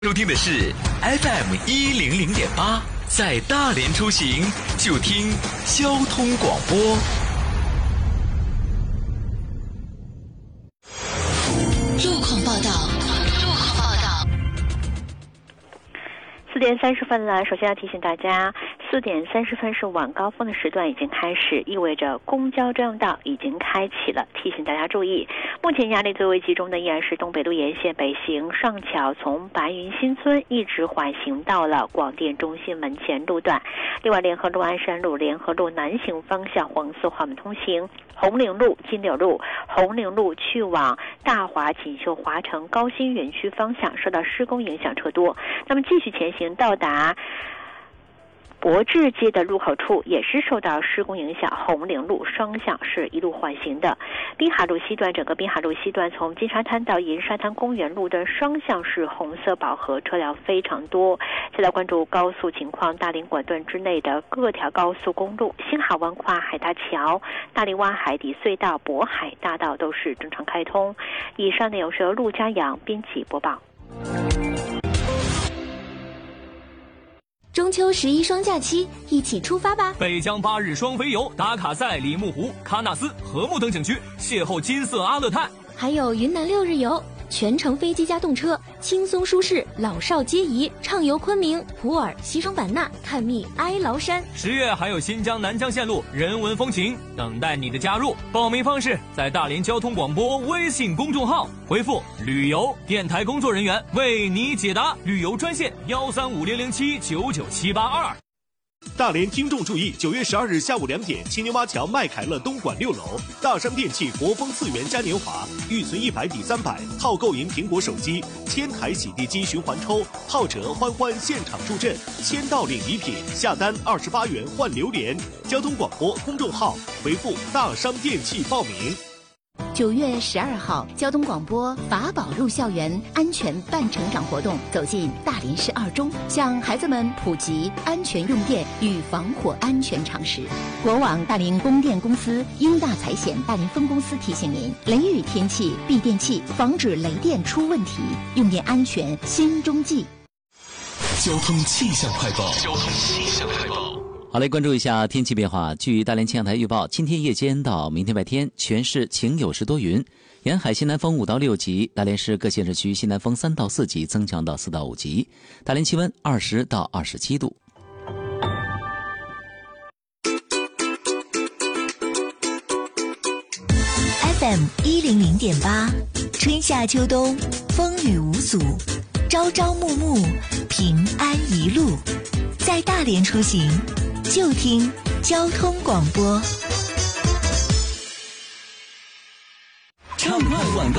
收听的是 FM100.8，在大连出行就听交通广播。 路况报道。 4点30分了，首先要提醒大家，4点30分是晚高峰的时段已经开始，意味着公交专用道已经开启了，提醒大家注意。目前压力最为集中的依然是东北路沿线北行上桥，从白云新村一直缓行到了广电中心门前路段。另外，联合路、鞍山路、联合路南行方向黄色缓慢通行，红岭路、金柳路、红岭路去往大华锦绣华城高新园区方向受到施工影响车多，那么继续前行到达博智街的路口处也是受到施工影响，红岭路双向是一路缓行的。滨海路西段，整个滨海路西段从金沙滩到银沙滩公园路的双向是红色饱和，车辆非常多。再来关注高速情况，大林管段之内的各条高速公路，新海湾跨海大桥、大林湾海底隧道、渤海大道都是正常开通。以上内容是由陆家阳编辑播报。 中秋11双假期，一起出发吧！ 北疆8日双飞游，达卡塞、里木湖、喀纳斯、禾木等景区，邂逅金色阿勒泰。 还有云南6日游，全程飞机加动车，轻松舒适，老少皆宜，畅游昆明、普洱、西双版纳，探秘哀牢山。 10月还有新疆南疆线路人文风情等待你的加入。报名方式在大连交通广播微信公众号回复旅游，电台工作人员为你解答。旅游专线13500799782。 大连听众注意，9月12日下午2点，青牛洼桥麦凯乐东莞6楼，大山电器国风4元嘉年华，预存100抵300，套购赢苹果手机，1000台洗地机循环抽，浩哲欢欢现场助阵，1000到领礼品，下单28元换榴莲。交通广播公众号回复大商电器报名。 9月12号，交通广播法宝入校园安全伴成长活动走进大连市2中，向孩子们普及安全用电与防火安全常识。国网大连供电公司英大财险大连分公司提醒您：雷雨天气闭电器，防止雷电出问题，用电安全心中记。 交通气象快报。 好，来关注一下天气变化。据大连气象台预报，今天夜间到明天白天，全市晴有时多云，沿海西南风5到6级，大连市各县市区西南风3到4级，增强到4到5级。大连气温20到27度。 FM100.8，春夏秋冬风雨无阻，朝朝暮暮平安一路，在大连出行就听交通广播。 畅快晚高